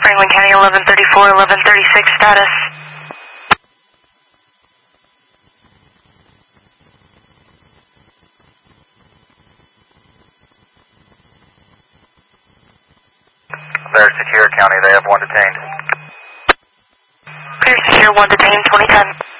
Franklin County 1134, 1136 status. They're secure, County. They have one detained. Clear secure, one detained, 2010.